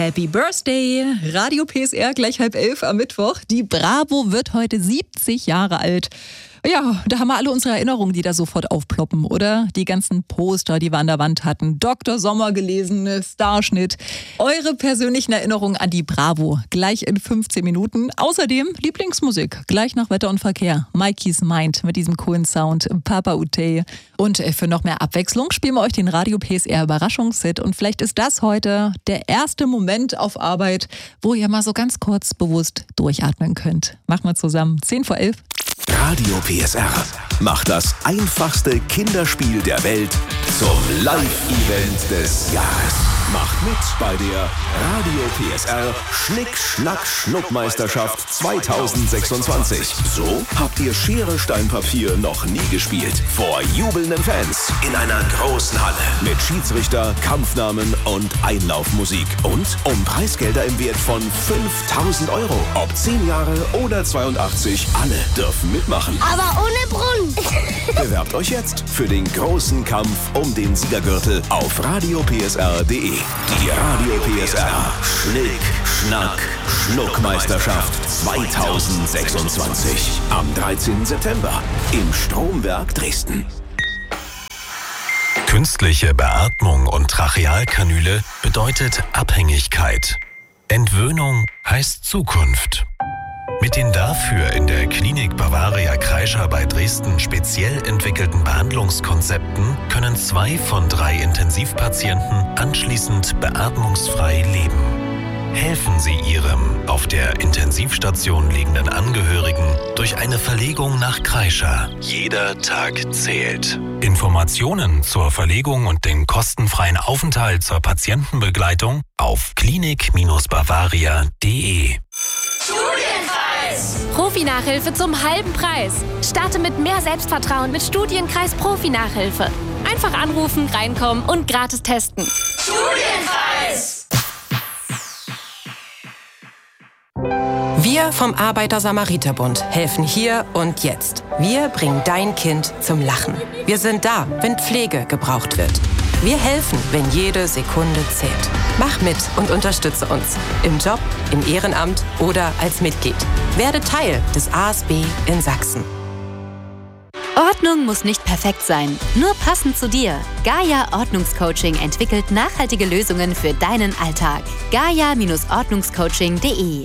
Happy Birthday! Radio PSR gleich 10:30 am Mittwoch. Die Bravo wird heute 70 Jahre alt. Ja, da haben wir alle unsere Erinnerungen, die da sofort aufploppen, oder? Die ganzen Poster, die wir an der Wand hatten. Dr. Sommer gelesen, Starschnitt. Eure persönlichen Erinnerungen an die Bravo. Gleich in 15 Minuten. Außerdem Lieblingsmusik. Gleich nach Wetter und Verkehr. Mikey's Mind mit diesem coolen Sound. Papa Utey. Und für noch mehr Abwechslung spielen wir euch den Radio PSR Überraschungshit. Und vielleicht ist das heute der erste Moment auf Arbeit, wo ihr mal so ganz kurz bewusst durchatmen könnt. Machen wir zusammen. 10:10. Radio PSR macht das einfachste Kinderspiel der Welt zum Live-Event des Jahres. Macht mit bei der Radio PSR Schnick-Schnack-Schnuck-Meisterschaft 2026. So habt ihr Schere, Stein, Papier noch nie gespielt. Vor jubelnden Fans in einer großen Halle mit Schiedsrichter, Kampfnamen und Einlaufmusik. Und um Preisgelder im Wert von 5.000 €. Ob 10 Jahre oder 82, alle dürfen mitmachen. Aber ohne Brunnen. Bewerbt euch jetzt für den großen Kampf um den Siegergürtel auf radiopsr.de. Die Radio PSR Schnick-Schnack-Schnuck-Meisterschaft 2026. Am 13. September im Stromwerk Dresden. Künstliche Beatmung und Trachealkanüle bedeutet Abhängigkeit. Entwöhnung heißt Zukunft. Mit den dafür in der Klinik Bavaria Kreischer bei Dresden speziell entwickelten Behandlungskonzepten können 2 von 3 Intensivpatienten anschließend beatmungsfrei leben. Helfen Sie Ihrem auf der Intensivstation liegenden Angehörigen durch eine Verlegung nach Kreischer. Jeder Tag zählt. Informationen zur Verlegung und den kostenfreien Aufenthalt zur Patientenbegleitung auf klinik-bavaria.de. Profi-Nachhilfe zum halben Preis. Starte mit mehr Selbstvertrauen mit Studienkreis Profi-Nachhilfe. Einfach anrufen, reinkommen und gratis testen. Studienkreis! Wir vom Arbeiter-Samariter-Bund helfen hier und jetzt. Wir bringen dein Kind zum Lachen. Wir sind da, wenn Pflege gebraucht wird. Wir helfen, wenn jede Sekunde zählt. Mach mit und unterstütze uns. Im Job, im Ehrenamt oder als Mitglied. Werde Teil des ASB in Sachsen. Ordnung muss nicht perfekt sein, nur passend zu dir. Gaia Ordnungscoaching entwickelt nachhaltige Lösungen für deinen Alltag. gaia-ordnungscoaching.de.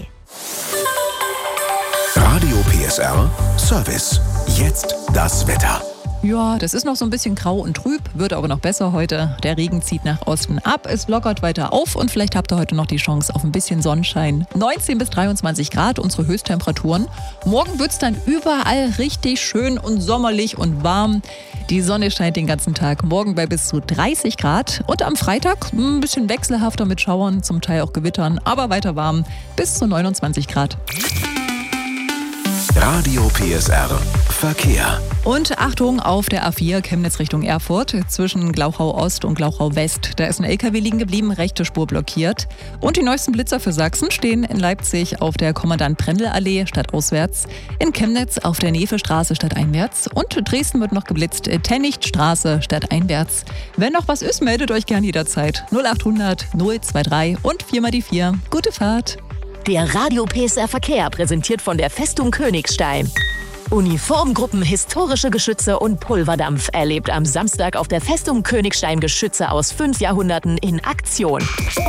Radio PSR Service. Jetzt das Wetter. Ja, das ist noch so ein bisschen grau und trüb, wird aber noch besser heute. Der Regen zieht nach Osten ab, es lockert weiter auf und vielleicht habt ihr heute noch die Chance auf ein bisschen Sonnenschein. 19 bis 23 Grad, unsere Höchsttemperaturen. Morgen wird es dann überall richtig schön und sommerlich und warm. Die Sonne scheint den ganzen Tag, morgen bei bis zu 30 Grad. Und am Freitag ein bisschen wechselhafter mit Schauern, zum Teil auch Gewittern, aber weiter warm, bis zu 29 Grad. Radio PSR Verkehr. Und Achtung auf der A4 Chemnitz Richtung Erfurt zwischen Glauchau Ost und Glauchau West. Da ist ein LKW liegen geblieben, rechte Spur blockiert. Und die neuesten Blitzer für Sachsen stehen in Leipzig auf der Kommandant-Prendl-Allee stadtauswärts, in Chemnitz auf der Nevestraße stadteinwärts und Dresden wird noch geblitzt, Tennichtstraße stadteinwärts. Wenn noch was ist, meldet euch gern jederzeit. 0800 023 und 4x4. Gute Fahrt! Der Radio PSR Verkehr präsentiert von der Festung Königstein. Uniformgruppen, historische Geschütze und Pulverdampf erlebt am Samstag auf der Festung Königstein Geschütze aus 5 Jahrhunderten in Aktion.